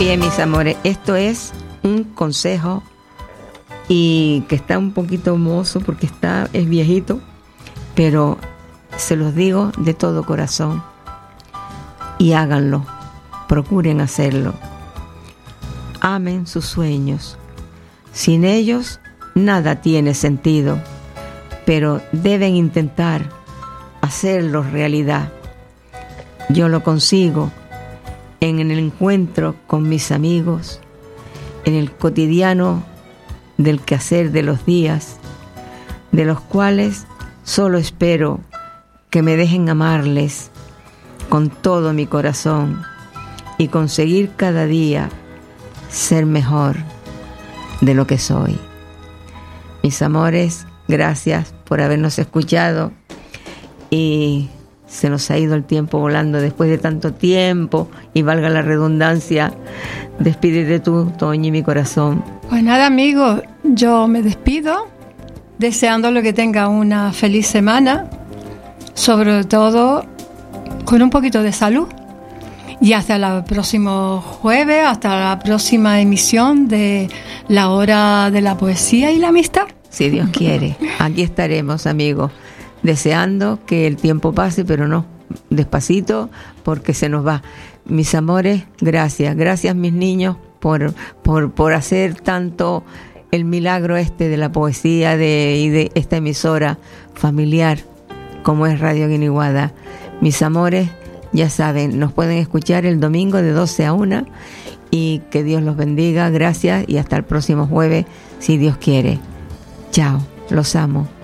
Bien, mis amores, esto es un consejo y que está un poquito mozo porque es viejito, pero se los digo de todo corazón y háganlo, procuren hacerlo. Amen sus sueños. Sin ellos nada tiene sentido, pero deben intentar hacerlos realidad. Yo lo consigo en el encuentro con mis amigos, en el cotidiano del quehacer de los días, de los cuales solo espero que me dejen amarles con todo mi corazón y conseguir cada día ser mejor de lo que soy. Mis amores, gracias por habernos escuchado y se nos ha ido el tiempo volando después de tanto tiempo y valga la redundancia. Despídete tú, Toñi, mi corazón. Pues nada, amigos, yo me despido deseándole que tenga una feliz semana, sobre todo con un poquito de salud. Y hasta el próximo jueves, hasta la próxima emisión de La Hora de la Poesía y la Amistad. Si Dios quiere, aquí estaremos, amigos, deseando que el tiempo pase, pero no, despacito, porque se nos va. Mis amores, gracias, mis niños, por hacer tanto el milagro de la poesía y de esta emisora familiar como es Radio Guiniguada. Mis amores, ya saben, nos pueden escuchar el domingo de 12 a 1 y que Dios los bendiga, gracias y hasta el próximo jueves, si Dios quiere. Chao, los amo.